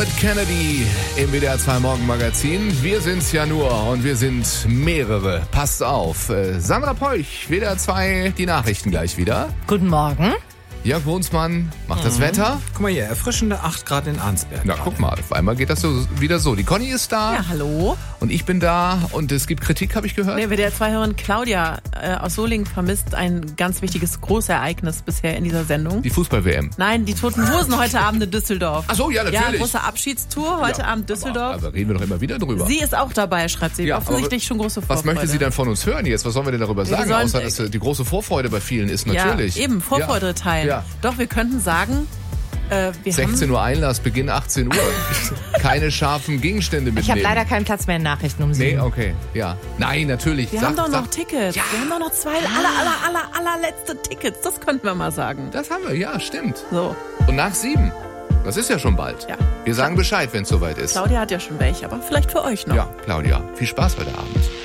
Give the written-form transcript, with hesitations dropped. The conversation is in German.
Dermot Kennedy im WDR 2 Morgenmagazin. Wir sind's ja nur und wir sind mehrere. Passt auf. Sandra Peuch, WDR 2, die Nachrichten gleich wieder. Guten Morgen. Jörg Wohnsmann macht das Wetter. Guck mal hier, erfrischende 8 Grad in Arnsberg. Na, guck mal, auf einmal geht das so wieder so. Die Conny ist da. Ja, hallo. Und ich bin da und es gibt Kritik, habe ich gehört. Nee, WDR 2-Hörerin Claudia aus Solingen vermisst ein ganz wichtiges Großereignis bisher in dieser Sendung. Die Fußball-WM. Nein, die Toten Hosen heute Abend in Düsseldorf. Ach so, ja, natürlich. Ja, große Abschiedstour heute Abend Düsseldorf. Aber reden wir doch immer wieder drüber. Sie ist auch dabei, schreibt sie. Ja, offensichtlich schon große Vorfreude. Was möchte sie dann von uns hören jetzt? Was sollen wir denn darüber sagen? sollen- Außer, dass die große Vorfreude bei vielen ist, natürlich. Ja, eben, Vorfreude Ja. teilen. Ja. Doch, wir könnten sagen, wir 16 Uhr Einlass, Beginn 18 Uhr. Keine scharfen Gegenstände mitnehmen. Ich habe leider keinen Platz mehr in Nachrichten um 7. Nee, okay, ja. Nein, natürlich. wir haben doch noch Tickets. Wir haben doch noch zwei allerletzte Tickets. Das könnten wir mal sagen. Das haben wir, ja, stimmt. So, Und nach 7. Das ist ja schon bald. Ja. Wir sagen Bescheid, wenn es soweit ist. Claudia hat ja schon welche, aber vielleicht für euch noch. Ja, Claudia, viel Spaß heute Abend.